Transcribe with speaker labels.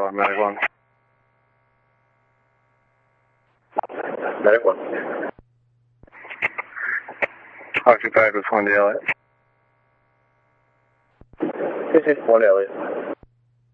Speaker 1: Tower, Medic 1.
Speaker 2: Medic 1.
Speaker 1: Occupied with 1 to Elliot.
Speaker 2: 1 Elliot.